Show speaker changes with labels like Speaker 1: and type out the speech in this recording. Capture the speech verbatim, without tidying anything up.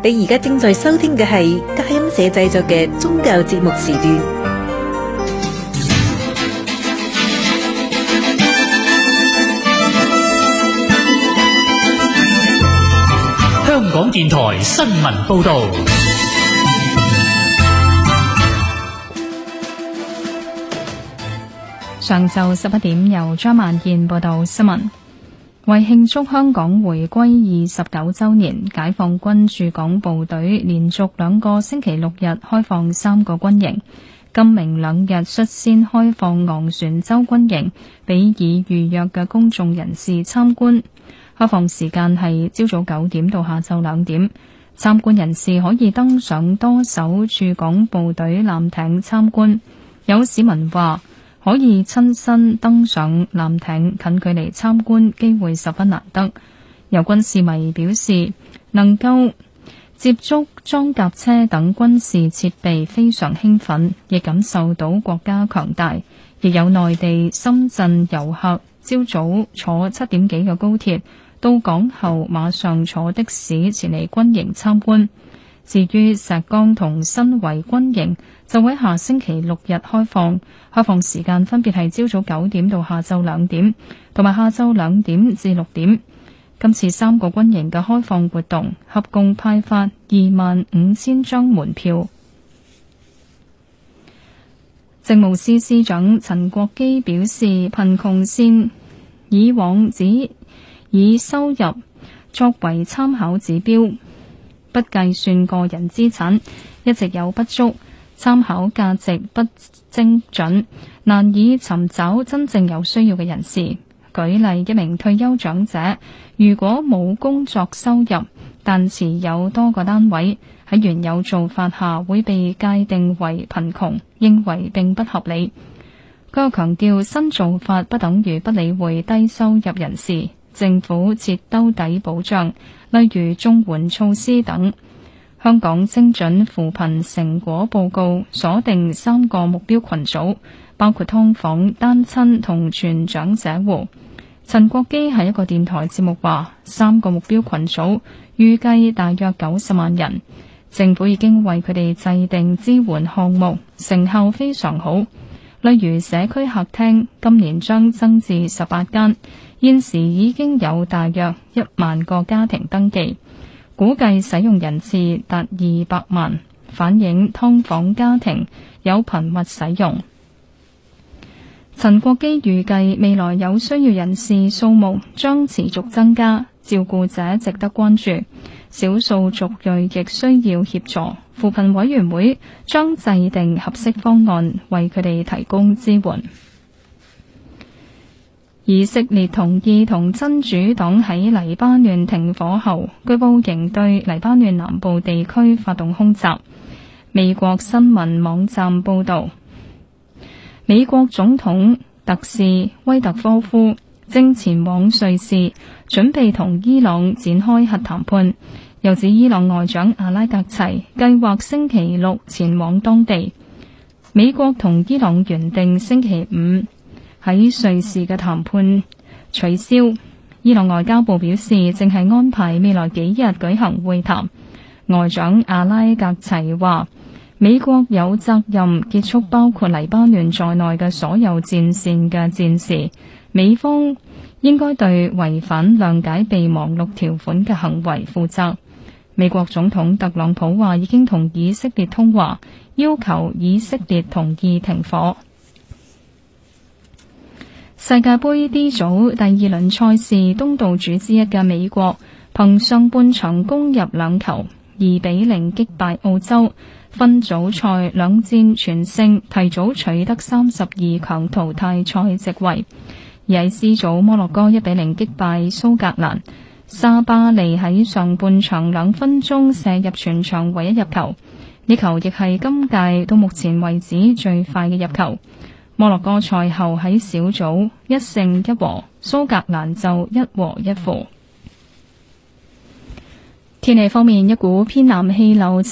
Speaker 1: 你而家正在收聽嘅係佳音社製作嘅宗教節目時段。
Speaker 2: 香港電台新聞報道。
Speaker 3: 上晝十一點，由張萬燕報道新聞。為慶祝香港回歸二十九週年，解放軍駐港部隊連續兩個星期六日開放三個軍營，今明兩日率先開放昂船洲軍營，俾已預約嘅公眾人士參觀。開放時間係朝早九點到下晝兩點，參觀人士可以登上多艘駐港部隊艦艇參觀。有市民話可以親身登上艦艇近距離參觀，機會十分難得。有軍事迷表示，能夠接觸裝甲車等軍事設備非常興奮，亦感受到國家強大。亦有內地深圳遊客朝早坐七點幾嘅高鐵到港後，馬上坐的士前嚟軍營參觀。至於石崗同新圍軍營就喺下星期六日開放，開放時間分別係朝早九點到下晝兩點，同埋下晝兩點至六點。今次三個軍營嘅開放活動合共派發二萬五千張門票。政務司司長陳國基表示，貧窮線以往只以收入作為參考指標，不計算個人資產，一直有不足，參考價值不精準，難以尋找真正有需要嘅人士。舉例，一名退休長者如果冇工作收入，但持有多個單位，喺原有做法下會被界定為貧窮，認為並不合理。佢又強調，新做法不等於不理會低收入人士，政府設兜底保障，例如綜援措施等。香港精準扶貧成果報告鎖定三個目標群組，包括劏房、單親同全長者戶。陳國基喺一個電台節目話，三個目標群組預計大約九十萬人，政府已經為佢哋制定支援項目，成效非常好。例如社區客廳今年將增至十八間，現時已經有大約一萬個家庭登記，估計使用人次達二百萬，反映劏房家庭有頻密使用。陳國基預計未來有需要人士數目將持續增加，照顧者值得關注，少數族裔亦需要協助。扶貧委員會將制定合適方案，為佢哋提供支援。以色列同意同真主黨喺黎巴嫩停火後，據報仍對黎巴嫩南部地區發動空襲。美國新聞網站報導，美國總統特使威特科夫正前往瑞士，準備同伊朗展開核談判。又指伊朗外長阿拉格齊計劃星期六前往當地。美國同伊朗原定星期五喺瑞士嘅談判取消。伊朗外交部表示，正係安排未來幾日舉行會談。外長阿拉格齊話，美國有責任結束包括黎巴嫩在內嘅所有戰線嘅戰事，美方應該對違反諒解備忘錄條款嘅行為負責。美國總統特朗普話已經同以色列通話，要求以色列同意停火。世界盃 D 組第二輪賽事，東道主之一嘅美國憑上半場攻入兩球，二比零擊敗澳洲，分組賽兩戰全勝，提早取得三十二強淘汰賽席位。而喺 C 組，摩洛哥一比零擊敗蘇格蘭。沙巴利喺上半場兩分鐘射入全場唯一入球，呢球亦係今屆到目前為止最快嘅入球。摩洛哥賽後喺小組一勝一和，蘇格蘭就一和一負。天氣方面，一股偏南氣流